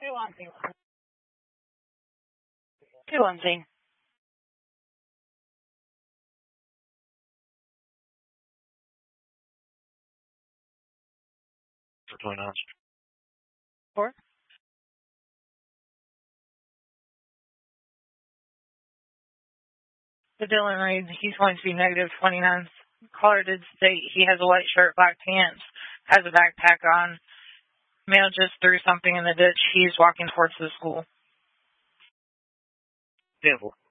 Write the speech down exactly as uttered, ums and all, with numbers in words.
Two one zero. Two one zero. For twenty-nine. Four. The Dylan reads, he's going to be negative twenty-nine. Caller did state he has a white shirt, black pants, has a backpack on. Male just threw something in the ditch. He's walking towards the school. Ten four.